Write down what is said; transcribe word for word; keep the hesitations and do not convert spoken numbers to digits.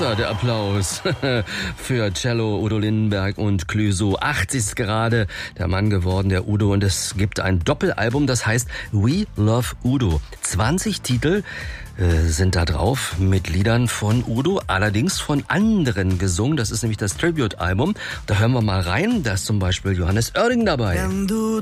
größer, der Applaus für Cello, Udo Lindenberg und Clouseau. achtzig ist gerade der Mann geworden, der Udo. Und es gibt ein Doppelalbum, das heißt We Love Udo. zwanzig Titel äh, sind da drauf mit Liedern von Udo, allerdings von anderen gesungen. Das ist nämlich das Tribute-Album. Da hören wir mal rein. Da ist zum Beispiel Johannes Oerding dabei. Wenn du